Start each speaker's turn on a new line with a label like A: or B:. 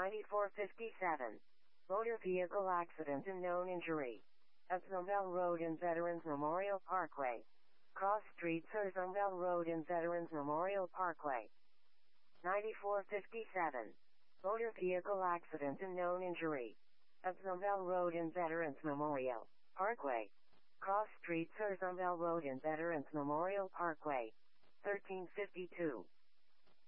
A: 9457. Motor vehicle accident and known injury. At Zumbel Road and Veterans Memorial Parkway. Cross Street Sir Zumbel Road and Veterans Memorial Parkway. 9457. Motor vehicle accident and known injury. At Zumbel Road and Veterans Memorial Parkway. Cross Street Sir Zumbel Road and Veterans Memorial Parkway. 1352.